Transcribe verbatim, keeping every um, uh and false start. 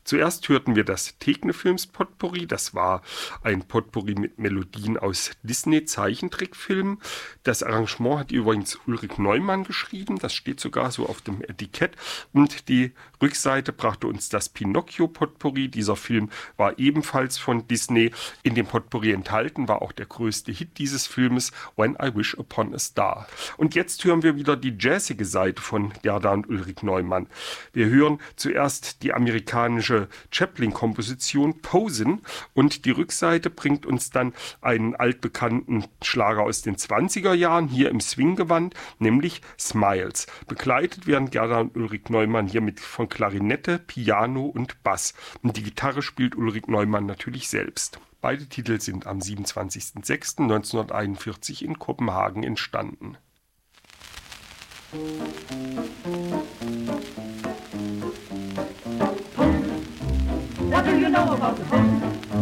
Zuerst hörten wir das Tegne-Films-Potpourri. Das war ein Potpourri mit Melodien aus Disney-Zeichentrickfilmen. Das Arrangement hat übrigens Ulrich Neumann geschrieben. Das steht sogar so auf dem Etikett. Und die Rückseite brachte uns das Pinocchio-Potpourri. Dieser Film war ebenfalls von Disney. In dem Potpourri enthalten war auch der größte Hit dieses Filmes, When I Wish Upon a Star. Und jetzt hören wir wieder die jazzige Seite von Gerda und Ulrich Neumann. Wir hören zuerst die amerikanische Chaplin-Komposition Posen und die Rückseite bringt uns dann einen altbekannten Schlager aus den zwanziger Jahren, hier im Swing-Gewand, nämlich Smiles. Begleitet werden Gerda und Ulrich Neumann hier mit von Klarinette, Piano und Bass. Und die Gitarre spielt Ulrich Neumann natürlich selbst. Beide Titel sind am siebenundzwanzigsten sechsten neunzehnhunderteinundvierzig in Kopenhagen entstanden. What do you know about the post?